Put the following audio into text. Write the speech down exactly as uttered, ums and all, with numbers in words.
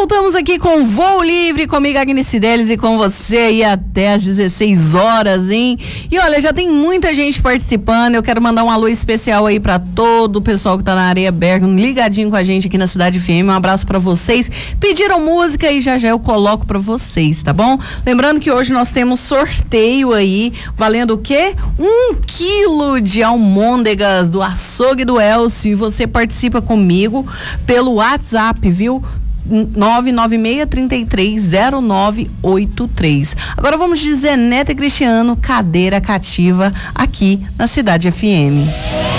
voltamos aqui com Voo Livre, comigo Agnes Fidelis e com você aí até às dezesseis horas, hein? E olha, já tem muita gente participando, eu quero mandar um alô especial aí pra todo o pessoal que tá na Areia Bergamo, ligadinho com a gente aqui na Cidade F M, um abraço pra vocês, pediram música e já já eu coloco pra vocês, tá bom? Lembrando que hoje nós temos sorteio aí, valendo o quê? Um quilo de almôndegas do açougue do Elcio, e você participa comigo pelo WhatsApp, viu? nove nove seis, três três, zero nove oito três. Agora vamos de Zeneta e Cristiano, Cadeira Cativa, aqui na Cidade F M.